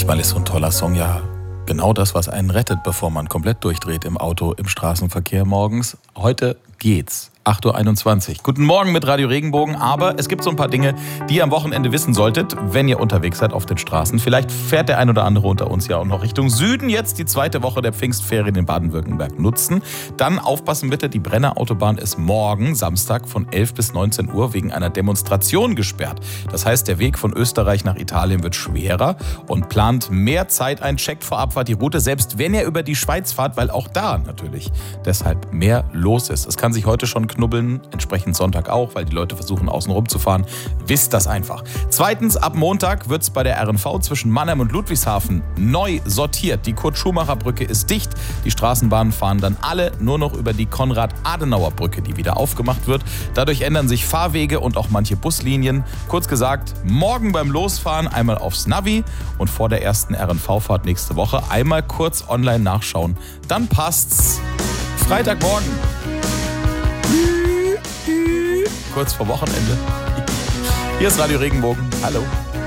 Manchmal ist so ein toller Song ja genau das, was einen rettet, bevor man komplett durchdreht im Auto, im Straßenverkehr morgens. Heute geht's. 8.21 Uhr. Guten Morgen mit Radio Regenbogen, aber es gibt so ein paar Dinge, die ihr am Wochenende wissen solltet, wenn ihr unterwegs seid auf den Straßen. Vielleicht fährt der ein oder andere unter uns ja auch noch Richtung Süden, jetzt die zweite Woche der Pfingstferien in Baden-Württemberg nutzen. Dann aufpassen bitte, die Brennerautobahn ist morgen, Samstag, von 11 bis 19 Uhr wegen einer Demonstration gesperrt. Das heißt, der Weg von Österreich nach Italien wird schwerer und plant mehr Zeit ein, checkt vor Abfahrt die Route, selbst wenn ihr über die Schweiz fahrt, weil auch da natürlich deshalb mehr los ist. Es kann sich heute schon knubbeln, entsprechend Sonntag auch, weil die Leute versuchen, außen rum zu fahren. Wisst das einfach. Zweitens, ab Montag wird es bei der RNV zwischen Mannheim und Ludwigshafen neu sortiert. Die Kurt-Schumacher-Brücke ist dicht. Die Straßenbahnen fahren dann alle nur noch über die Konrad-Adenauer-Brücke, die wieder aufgemacht wird. Dadurch ändern sich Fahrwege und auch manche Buslinien. Kurz gesagt, morgen beim Losfahren einmal aufs Navi und vor der ersten RNV-Fahrt nächste Woche einmal kurz online nachschauen. Dann passt's. Freitagmorgen. Kurz vor Wochenende. Hier ist Radio Regenbogen. Hallo.